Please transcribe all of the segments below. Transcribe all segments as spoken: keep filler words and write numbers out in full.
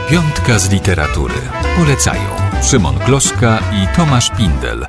Piątka z literatury. Polecają Szymon Gloszka i Tomasz Pindel.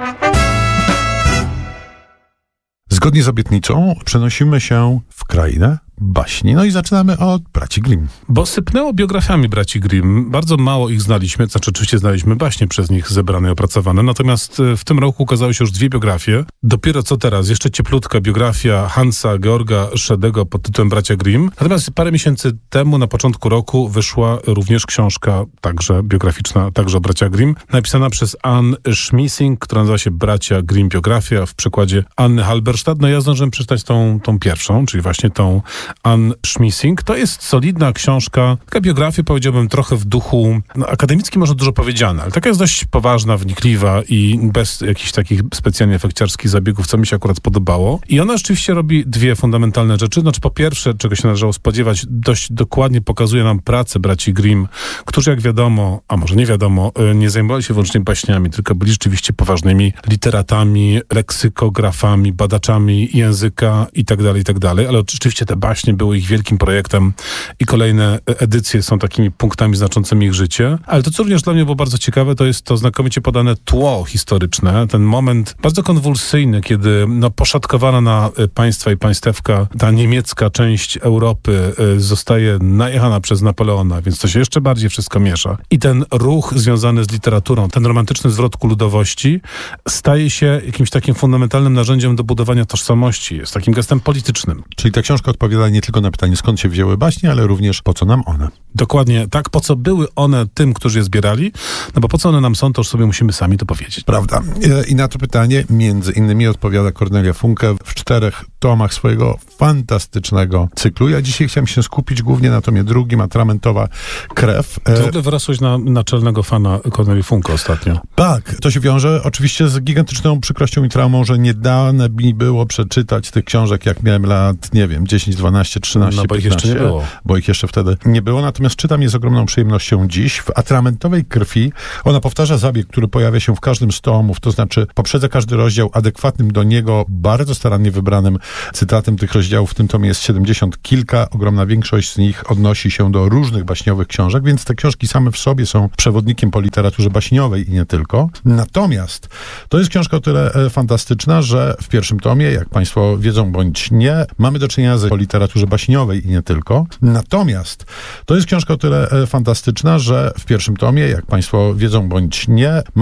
Zgodnie z obietnicą przenosimy się w krainę baśni. No i zaczynamy od braci Grimm. Bo sypnęło biografiami braci Grimm. Bardzo mało ich znaliśmy, znaczy oczywiście znaliśmy baśnie przez nich zebrane i opracowane. Natomiast w tym roku ukazały się już dwie biografie. Dopiero co teraz, jeszcze cieplutka biografia Hansa Georga Schedego pod tytułem Bracia Grimm. Natomiast parę miesięcy temu, na początku roku, wyszła również książka, także biograficzna, także o bracia Grimm, napisana przez Anne Schmising, która nazywa się Bracia Grimm biografia, w przekładzie Anny Halberstadt. No ja zdążyłem przeczytać tą, tą pierwszą, czyli właśnie tą Anne Schmising. To jest solidna książka, taka biografia, powiedziałbym, trochę w duchu no, akademickim, może dużo powiedziane, ale taka jest dość poważna, wnikliwa i bez jakichś takich specjalnie efekciarskich zabiegów, co mi się akurat podobało. I ona rzeczywiście robi dwie fundamentalne rzeczy. Znaczy, po pierwsze, czego się należało spodziewać, dość dokładnie pokazuje nam pracę braci Grimm, którzy, jak wiadomo, a może nie wiadomo, nie zajmowali się wyłącznie baśniami, tylko byli rzeczywiście poważnymi literatami, leksykografami, badaczami języka i tak dalej, i tak dalej. Ale oczywiście te baśnie były ich wielkim projektem i kolejne edycje są takimi punktami znaczącymi ich życie. Ale to, co również dla mnie było bardzo ciekawe, to jest to znakomicie podane tło historyczne. Ten moment bardzo konwulsyjny, kiedy no, poszatkowana na państwa i państewka ta niemiecka część Europy y, zostaje najechana przez Napoleona, więc to się jeszcze bardziej wszystko miesza. I ten ruch związany z literaturą, ten romantyczny zwrot ku ludowości staje się jakimś takim fundamentalnym narzędziem do budowania tożsamości. Jest takim gestem politycznym. Czyli ta książka odpowiada nie tylko na pytanie, skąd się wzięły baśnie, ale również po co nam one. Dokładnie tak, po co były one tym, którzy je zbierali, no bo po co one nam są, to już sobie musimy sami to powiedzieć. Prawda. I na to pytanie między innymi odpowiada Kornelia Funke w czterech tomach swojego fantastycznego cyklu. Ja dzisiaj chciałem się skupić głównie na tomie drugim, Atramentowa krew. Ty w ogóle wyrosłeś na naczelnego fana Kornelii Funke ostatnio. Tak, to się wiąże oczywiście z gigantyczną przykrością i traumą, że nie dane mi było przeczytać tych książek, jak miałem lat, nie wiem, dziesięć, dwanaście, trzynaście, no, bo ich piętnaście. jeszcze nie było. Bo ich jeszcze wtedy nie było, natomiast czytam je z ogromną przyjemnością dziś. W Atramentowej krwi ona powtarza zabieg, który pojawia się w każdym z tomów, to znaczy poprzedza każdy rozdział adekwatnym do niego, bardzo starannie wybranym cytatem. Tych rozdziałów w tym tomie jest siedemdziesiąt kilka, ogromna większość z nich odnosi się do różnych baśniowych książek, więc te książki same w sobie są przewodnikiem po literaturze baśniowej i nie tylko. Natomiast to jest książka o tyle e, fantastyczna, że w pierwszym tomie, jak Państwo wiedzą bądź nie, mamy do czynienia z literaturze baśniowej i nie tylko. Natomiast to jest książka o tyle e, fantastyczna, że w pierwszym tomie, jak Państwo wiedzą bądź nie,